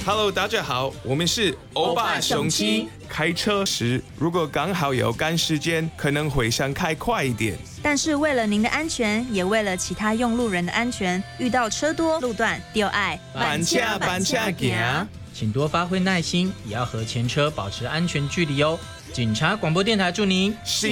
Hello， 大家好，我们是欧巴雄鸡。开车时如果刚好有赶时间，可能会想开快一点。 但是为了您的安全，也为了其他用路人的安全，遇到车多路段，就爱板车行。 请多发挥耐心，也要和前车保持安全距离哦。警察广播电台祝您新